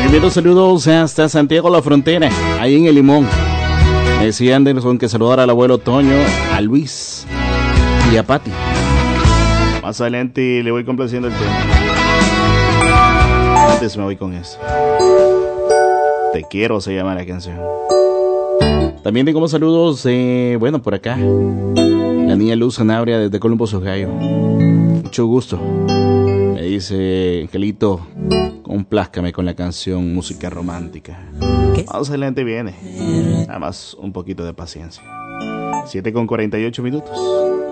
Primeros saludos hasta Santiago La Frontera, ahí en El Limón. Me decía Anderson que saludara al abuelo Toño, a Luis y a Pati. Más adelante le voy complaciendo el tema. Antes me voy con eso. Te quiero, se llama la canción. También tengo saludos, bueno, por acá. La niña Luz Sanabria desde Columbus, Ohio. Mucho gusto. Me dice, Angelito, complázcame con la canción Música Romántica. Más adelante viene. Nada más un poquito de paciencia. 7:48 minutos.